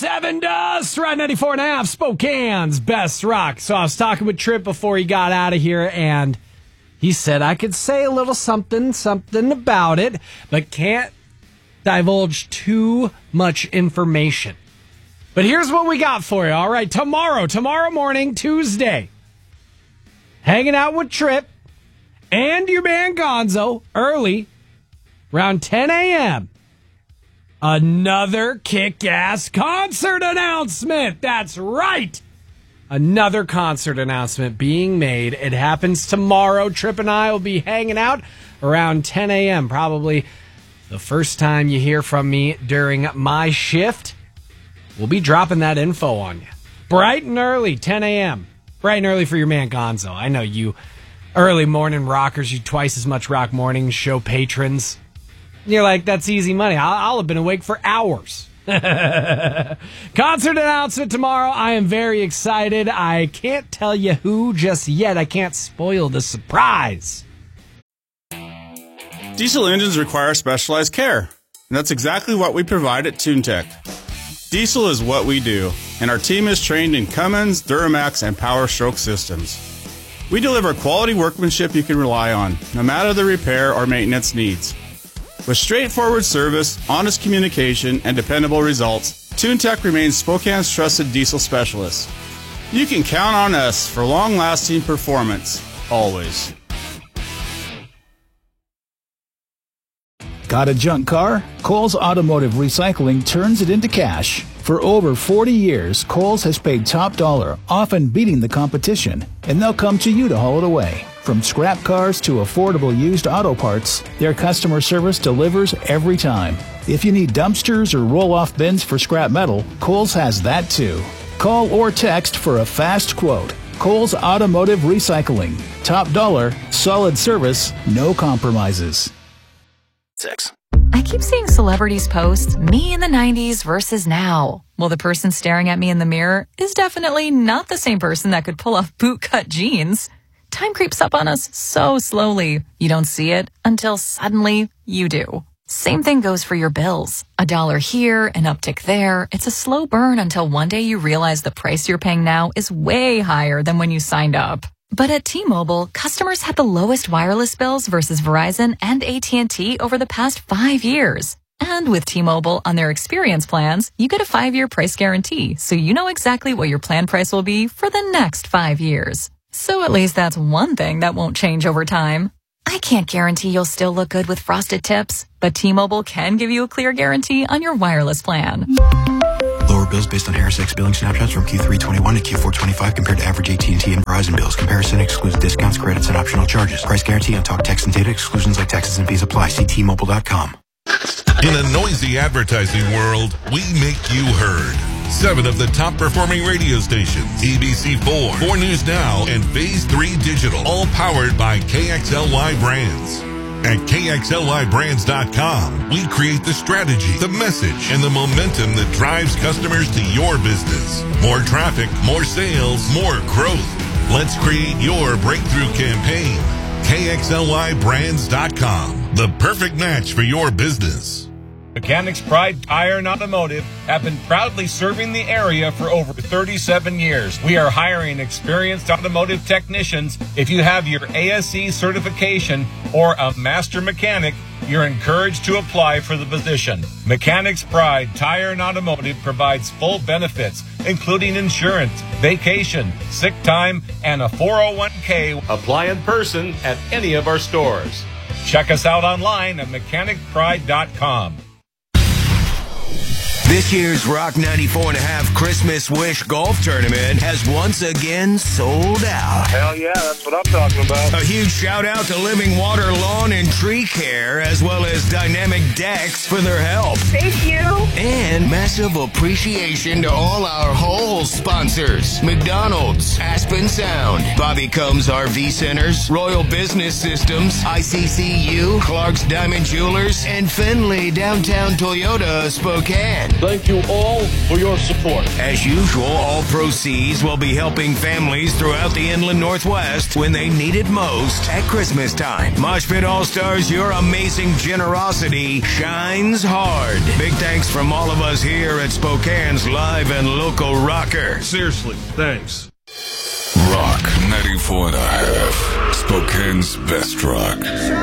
Seven Dust, Ride 94.5, Spokane's best rock. So I was talking with Trip before he got out of here, and he said I could say a little something about it, but can't divulge too much information. But here's what we got for you, all right? Tomorrow morning, Tuesday, hanging out with Trip and your man Gonzo early, around 10 a.m., another kick-ass concert announcement. That's right. Another concert announcement being made. It happens tomorrow. Trip and I will be hanging out around 10 a.m. Probably the first time you hear from me during my shift. We'll be dropping that info on you. Bright and early, 10 a.m. Bright and early for your man Gonzo. I know you early morning rockers, you twice as much Rock Morning Show patrons. You're like, that's easy money. I'll have been awake for hours. Concert announcement tomorrow. I am very excited. I can't tell you who just yet. I can't spoil the surprise. Diesel engines require specialized care, and that's exactly what we provide at TuneTech. Diesel is what we do, and our team is trained in Cummins, Duramax, and Power Stroke systems. We deliver quality workmanship you can rely on, no matter the repair or maintenance needs. With straightforward service, honest communication, and dependable results, TuneTech remains Spokane's trusted diesel specialist. You can count on us for long-lasting performance, always. Got a junk car? Kohl's Automotive Recycling turns it into cash. For over 40 years, Kohl's has paid top dollar, often beating the competition, and they'll come to you to haul it away. From scrap cars to affordable used auto parts, their customer service delivers every time. If you need dumpsters or roll-off bins for scrap metal, Kohl's has that too. Call or text for a fast quote. Kohl's Automotive Recycling. Top dollar, solid service, no compromises. 6. I keep seeing celebrities post me in the 90s versus now. Well, the person staring at me in the mirror is definitely not the same person that could pull off bootcut jeans. Time creeps up on us so slowly. You don't see it until suddenly you do. Same thing goes for your bills. $1 here, an uptick there. It's a slow burn until one day you realize the price you're paying now is way higher than when you signed up. But at T-Mobile, customers had the lowest wireless bills versus Verizon and AT&T over the past 5 years. And with T-Mobile on their experience plans, you get a 5-year price guarantee, so you know exactly what your plan price will be for the next 5 years. So at least that's one thing that won't change over time. I can't guarantee you'll still look good with frosted tips, but T-Mobile can give you a clear guarantee on your wireless plan. Lower bills based on HarrisX billing snapshots from Q3 21 to Q4 25 compared to average AT&T and Verizon bills. Comparison excludes discounts, credits, and optional charges. Price guarantee on talk, text, and data. Exclusions like taxes and fees apply. See T-Mobile.com. In a noisy advertising world, we make you heard. 7 of the top performing radio stations, ABC4, 4 News Now, and Phase 3 Digital, all powered by KXLY Brands. At KXLYBrands.com, we create the strategy, the message, and the momentum that drives customers to your business. More traffic, more sales, more growth. Let's create your breakthrough campaign. KXLYBrands.com, the perfect match for your business. Mechanics Pride Tire and Automotive have been proudly serving the area for over 37 years. We are hiring experienced automotive technicians. If you have your ASE certification or a master mechanic, you're encouraged to apply for the position. Mechanics Pride Tire and Automotive provides full benefits, including insurance, vacation, sick time, and a 401k. Apply in person at any of our stores. Check us out online at mechanicpride.com. This year's Rock 94.5 Christmas Wish Golf Tournament has once again sold out. Hell yeah, that's what I'm talking about. A huge shout out to Living Water Lawn and Tree Care, as well as Dynamic Decks for their help. Thank you. And massive appreciation to all our whole sponsors. McDonald's, Aspen Sound, Bobby Combs RV Centers, Royal Business Systems, ICCU, Clark's Diamond Jewelers, and Finley Downtown Toyota Spokane. Thank you all for your support. As usual, all proceeds will be helping families throughout the inland Northwest when they need it most at Christmas time. Mosh Pit All-Stars, your amazing generosity shines hard. Big thanks from all of us here at Spokane's live and local rocker. Seriously, thanks. Rock 94.5. Spokane's best rock.